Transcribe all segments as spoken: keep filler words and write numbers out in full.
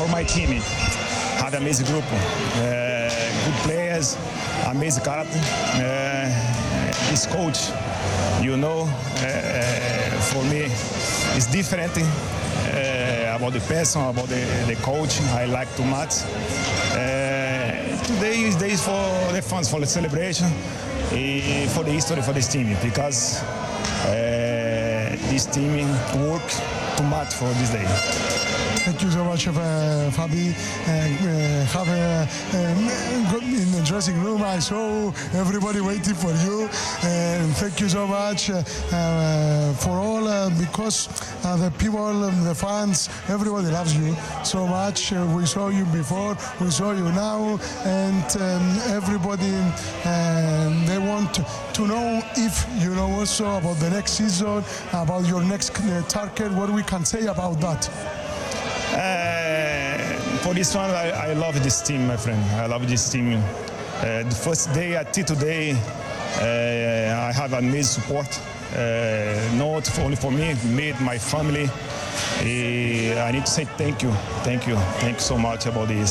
for my team. Have an amazing group, uh, good players, amazing character. Uh, this coach, you know, uh, for me, it's different uh, about the person, about the, the coach. I like too much. Uh, today is days for the fans, for the celebration, uh, for the history for this team, because uh, this team work too much for this day. Thank you so much, uh, Fabi. Uh, uh, have a, um, in the dressing room, I saw everybody waiting for you. And thank you so much uh, uh, for all, uh, because uh, the people, um, the fans, everybody loves you so much. Uh, we saw you before, we saw you now, and um, everybody, uh, they want to know if you know also about the next season, about your next uh, target, what we can say about that. Uh, for this one, I, I love this team, my friend. I love this team. Uh, the first day until today, uh, I have amazing support. Uh, not only for me, me, my family. Uh, I need to say thank you, thank you, thank you so much about this.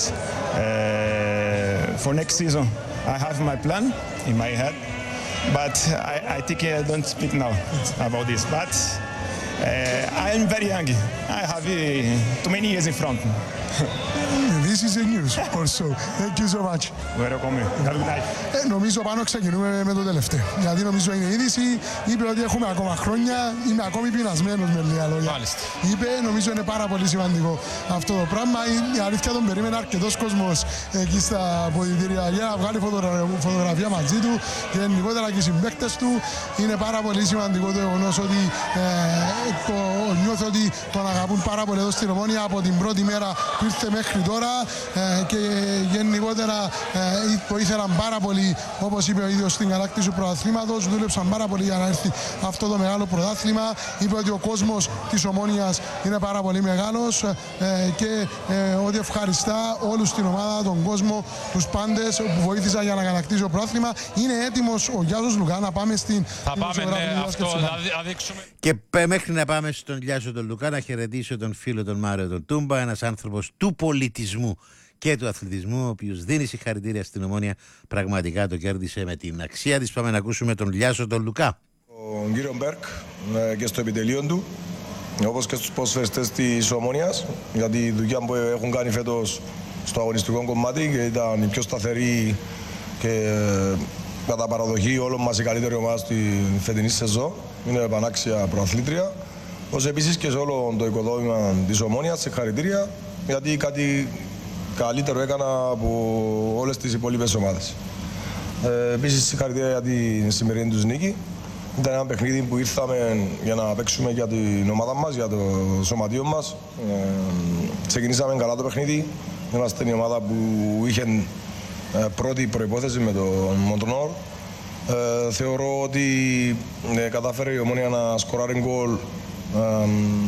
Uh, for next season, I have my plan in my head, but I, I think I don't speak now about this. But uh, I am very young. I have uh, too many years in front. This is a news also. Thank you so much. Welcome. Have a good night. Ε, νομίζω πάνω ξεκινούμε με το τελευταίο. Γιατί νομίζω είναι είδηση. Είπε ότι έχουμε ακόμα χρόνια. Είμαι ακόμη πεινασμένος με λίγα λόγια. Μάλιστα. Είπε, νομίζω είναι πάρα πολύ σημαντικό αυτό το πράγμα. Η αλήθεια τον περίμενε αρκετός κόσμος εκεί στα αποδυτήρια για να βγάλει φωτογρα... φωτογραφία μαζί του και γενικότερα και οι συμπαίκτες του. Είναι πάρα πολύ σημαντικό το γεγονός ότι ε, το, νιώθω ότι τον αγαπούν πάρα πολύ εδώ στην Ομόνια από την πρώτη μέρα που ήρθε μέχρι τώρα ε, και γενικότερα ε, το ήθελαν πάρα πολύ, όπως είπε ο ίδιος, στην κατάκτηση του πρωταθλήματος. Δούλεψαν πάρα πολύ για να έρθει αυτό το μεγάλο πρωτάθλημα. Είπε ότι ο κόσμος της Ομόνοιας είναι πάρα πολύ μεγάλος ε, και ε, ότι ευχαριστά όλους στην ομάδα, τον κόσμο, τους πάντες που βοήθησαν για να κατακτήσει το πρωτάθλημα. Είναι έτοιμος ο Γιάσος Λουκά να πάμε στην. Θα πάμε, ναι, αυτό θα δείξουμε. Και μέχρι να πάμε στον Γιάσο τον Λουκά, να χαιρετήσω τον φίλο τον Μάριο τον Τούμπα, ένας άνθρωπος του πολιτισμού και του αθλητισμού, ο οποίος δίνει συγχαρητήρια στην Ομόνια. Πραγματικά το κέρδισε με την αξία της. Πάμε να ακούσουμε τον Γιάσο τον Λουκά. Ο κύριο Μπέρκ και στο επιτελείο του, όπως και στους ποδοσφαιριστές της Ομόνιας, για τη δουλειά που έχουν κάνει φέτος στο αγωνιστικό κομμάτι και ήταν η πιο σταθερή και κατά παραδοχή όλων μας η καλύτερη ομάδα στη φετινή σεζόν. Είναι επανάξια προαθλήτρια. Ως επίσης και σε όλο το οικοδόμημα της Ομόνιας, συγχαρητήρια, γιατί κάτι καλύτερο έκανα από όλες τις υπόλοιπες ομάδες. Ε, επίσης, συγχαρητήρια για τη σημερινή τους νίκη. Ήταν ένα παιχνίδι που ήρθαμε για να παίξουμε για την ομάδα μας, για το σωματείο μας. Ε, ξεκινήσαμε καλά το παιχνίδι. Είμαστε η ομάδα που είχε ε, πρώτη προϋπόθεση με τον Μοντρονόρ. Ε, θεωρώ ότι ε, κατάφερε η Ομόνια να σκοράρει γκολ ε,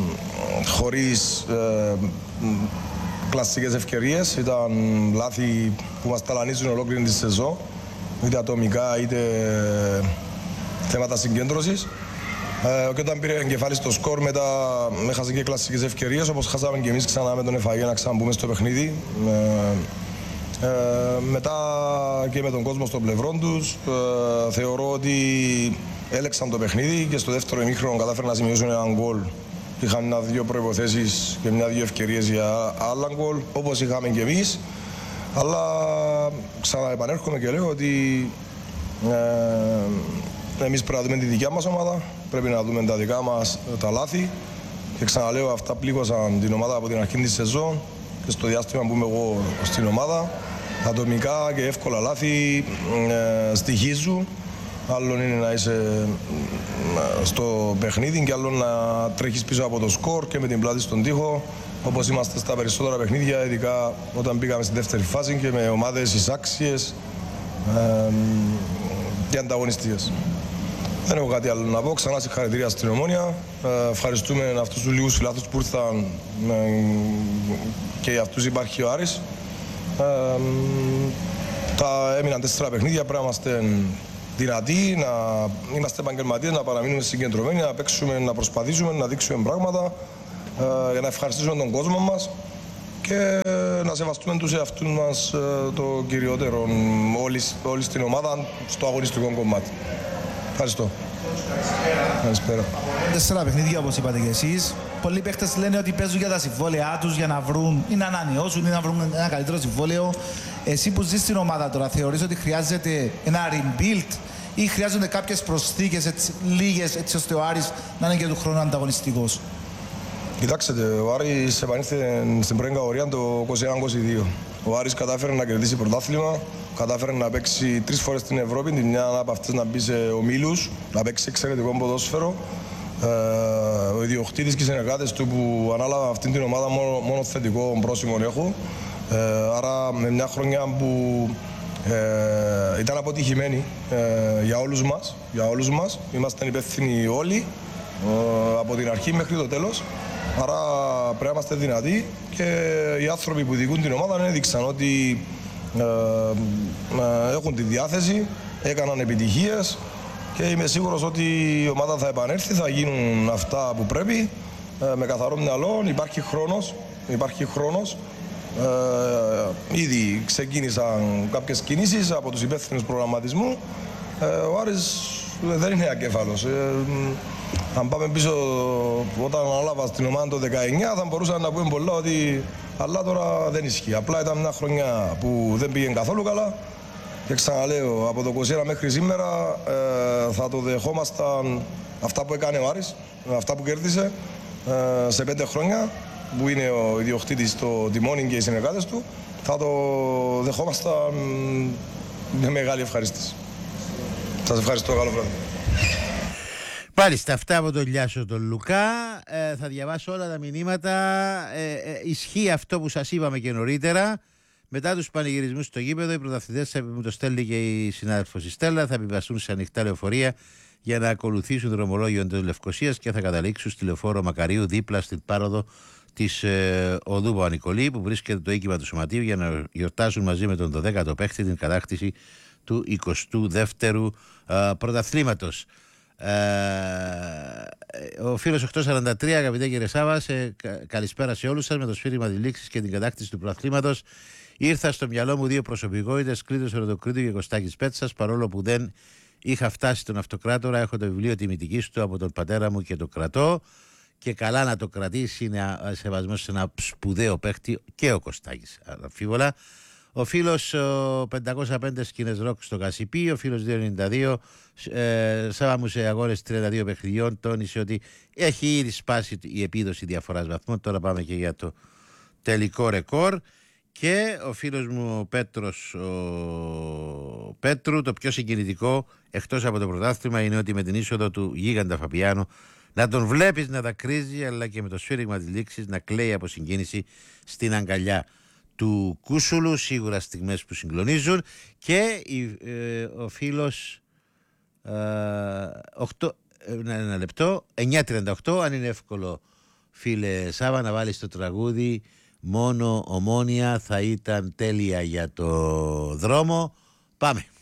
χωρίς ε, κλασσικές ευκαιρίες. Ήταν λάθη που μας ταλανίζουν ολόκληρη τη σεζόν, είτε ατομικά είτε θέματα συγκέντρωσης. Ε, και όταν πήρε εγκεφάλι στο σκορ, μετά έχασε και κλασσικές ευκαιρίες, όπως χάσαμε και εμείς ξανά με τον Εφαγέ να ξαναμπούμε στο παιχνίδι. Ε, ε, μετά και με τον κόσμο στον πλευρό τους, ε, θεωρώ ότι έλεξαν το παιχνίδι και στο δεύτερο ημίχρονο κατάφεραν να σημειώσουν έναν γκολ. Είχαν μια-δύο προϋποθέσεις και μια-δύο ευκαιρίες για άλλα γκολ, όπως είχαμε και εμείς. Αλλά ξαναεπανέρχομαι και λέω ότι ε, εμείς πρέπει να δούμε τη δικιά μας ομάδα, πρέπει να δούμε τα δικά μας τα λάθη. Και ξαναλέω, αυτά πλήγωσαν την ομάδα από την αρχή της σεζόν και στο διάστημα που είμαι εγώ στην ομάδα. Ατομικά και εύκολα λάθη ε, στοιχίζουν. Άλλον είναι να είσαι στο παιχνίδι και άλλον να τρέχεις πίσω από το σκορ και με την πλάτη στον τοίχο, όπως είμαστε στα περισσότερα παιχνίδια, ειδικά όταν πήγαμε στη δεύτερη φάση και με ομάδες εισάξιες ε, και ανταγωνιστικές. Δεν έχω κάτι άλλο να πω. Ξανά συγχαρητήρια στην Ομόνια. Ε, ευχαριστούμε αυτούς τους λίγους φιλάθλους που ήρθαν ε, και για αυτούς υπάρχει ο Άρης. Ε, τα έμειναν τέσσερα παιχνίδια, πρέπει να είμαστε δυνατοί, να είμαστε επαγγελματίες, να παραμείνουμε συγκεντρωμένοι, να παίξουμε, να προσπαθήσουμε, να δείξουμε πράγματα ε, για να ευχαριστήσουμε τον κόσμο μας και να σεβαστούμε τους εαυτούς μας το κυριότερο, όλη, όλη στην ομάδα, στο αγωνιστικό κομμάτι. Ευχαριστώ. Καλησπέρα. Τέσσερα παιχνίδια, όπως είπατε και εσείς. Πολλοί παίχτες λένε ότι παίζουν για τα συμβόλαιά τους για να βρουν ή να ανανεώσουν ή να βρουν ένα καλύτερο συμβόλαιο. Εσύ που ζεις στην ομάδα τώρα, θεωρείς ότι χρειάζεται ένα rebuild ή χρειάζονται κάποιες προσθήκες έτσι, λίγες έτσι ώστε ο Άρης να είναι και του χρόνου ανταγωνιστικός? Κοιτάξτε, ο Άρης επανήλθε στην πρώην κατηγορία το είκοσι ένα είκοσι δύο. Ο Άρης κατάφερε να κερδίσει πρωτάθλημα, κατάφερε να παίξει τρεις φορές στην Ευρώπη, την μια από αυτές να μπει σε ομίλους, να παίξει εξαιρετικό ποδόσφαιρο. Ε, ο ιδιοκτήτης και οι συνεργάτες του που ανάλαβαν αυτήν την ομάδα μόνο, μόνο θετικό πρόσημο έχω. Ε, άρα με μια χρονιά που ε, ήταν αποτυχημένη ε, για όλους μας, για όλους μας. Ήμασταν υπεύθυνοι όλοι, ε, από την αρχή μέχρι το τέλος. Άρα πρέπει να είμαστε δυνατοί και οι άνθρωποι που διοικούν την ομάδα έδειξαν ότι ε, ε, έχουν τη διάθεση, έκαναν επιτυχίες και είμαι σίγουρος ότι η ομάδα θα επανέλθει, θα γίνουν αυτά που πρέπει ε, με καθαρό μυαλό. Υπάρχει χρόνος, υπάρχει χρόνος. Ε, ήδη ξεκίνησαν κάποιες κινήσεις από τους υπεύθυνους προγραμματισμού. Ε, ο Άρης δεν είναι ακέφαλος. Ε, αν πάμε πίσω, όταν ανάλαβα στην ομάδα το δεκαεννιά, θα μπορούσαμε να πούμε πολλά ότι. Αλλά τώρα δεν ισχύει. Απλά ήταν μια χρονιά που δεν πήγαινε καθόλου καλά. Και ξαναλέω, από το είκοσι ένα μέχρι σήμερα ε, θα το δεχόμασταν αυτά που έκανε ο Άρης, αυτά που κέρδισε ε, σε πέντε χρόνια, που είναι ο ιδιοκτήτης το τιμόνι και οι συνεργάτες του, θα το δεχόμασταν με μεγάλη ευχαρίστηση. Σας ευχαριστώ, καλό βράδυ. Μάλιστα, αυτά από τον Λιάσο τον Λουκά. Ε, θα διαβάσω όλα τα μηνύματα. Ε, ε, ισχύει αυτό που σας είπαμε και νωρίτερα. Μετά τους πανηγυρισμούς στο γήπεδο, οι πρωταθλητές, μου το στέλνει και η συνάδελφος η Στέλλα, θα επιβαστούν σε ανοιχτά λεωφορεία για να ακολουθήσουν δρομολόγιο εντός Λευκωσίας και θα καταλήξουν στη λεωφόρο Μακαρίου δίπλα στην πάροδο της ε, οδού Παπα-Νικολή, που βρίσκεται το οίκημα του Σωματείου, για να γιορτάσουν μαζί με τον δωδέκατο παίχτη την κατάκτηση του εικοστού δεύτερου ε, πρωταθλήματος. Ε, ο φίλος οκτακόσια σαράντα τρία, αγαπητέ κύριε Σάβα, σε, κα, καλησπέρα σε όλους σας. Με το σφύριγμα της λήξης και την κατάκτηση του πρωταθλήματος ήρθα στο μυαλό μου δύο προσωπικότητες, Κλήτος Ερωτοκρίτου και Κωστάκης Πέτσας. Παρόλο που δεν είχα φτάσει τον Αυτοκράτορα, έχω το βιβλίο τιμητικής του από τον πατέρα μου και το κρατώ. Και καλά να το κρατήσει, είναι σεβασμός σε ένα σπουδαίο παίχτη και ο Κωστάκης, αμφίβολα. Ο φίλος ο πεντακόσια πέντε σκηνές ροκ στο Κασιπί, ο φίλος διακόσια ενενήντα δύο, ε, Σάβα μου σε αγώνες τριάντα δύο παιχνιδιών, τόνισε ότι έχει ήδη σπάσει η επίδοση διαφοράς βαθμών. Τώρα πάμε και για το τελικό ρεκόρ. Και ο φίλος μου ο Πέτρος ο Πέτρου, το πιο συγκινητικό εκτός από το πρωτάθλημα είναι ότι με την είσοδο του γίγαντα Φαπιάνο να τον βλέπεις να δακρύζει, αλλά και με το σφύριγμα της λήξης να κλαίει από συγκίνηση στην αγκαλιά του Κούσουλου. Σίγουρα στιγμές που συγκλονίζουν. Και ε, ο φίλος ε, οκτώ, ένα λεπτό, εννιά τριάντα οκτώ, αν είναι εύκολο φίλε Σάβα να βάλεις το τραγούδι «Μόνο Ομόνια θα ήταν τέλεια για το δρόμο». Πάμε.